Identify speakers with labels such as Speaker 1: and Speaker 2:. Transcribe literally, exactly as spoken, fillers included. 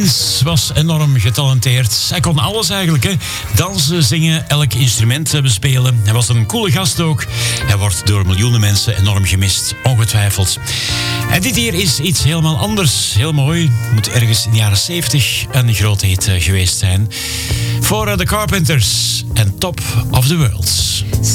Speaker 1: Prince was enorm getalenteerd. Hij kon alles eigenlijk, hè. Dansen, zingen, elk instrument bespelen. Hij was een coole gast ook. Hij wordt door miljoenen mensen enorm gemist, ongetwijfeld. En dit hier is iets helemaal anders. Heel mooi. Moet ergens in de jaren zeventig een grote hit geweest zijn. Voor The Carpenters en Top of the World.